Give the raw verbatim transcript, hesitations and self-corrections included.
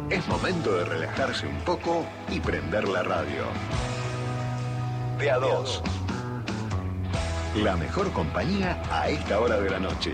Es momento de relajarse un poco y prender la radio. De a dos. La mejor compañía a esta hora de la noche.